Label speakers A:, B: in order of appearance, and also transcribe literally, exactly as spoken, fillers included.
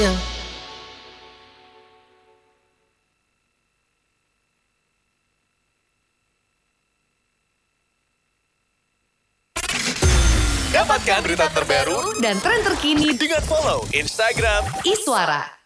A: Dapatkan berita terbaru
B: dan tren terkini
A: dengan follow Instagram
B: Iswara.